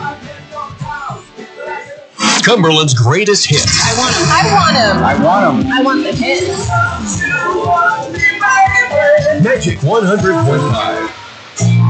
Cumberland's greatest hits. I want him. I want him. I want him. I want the hits. Magic 100.5.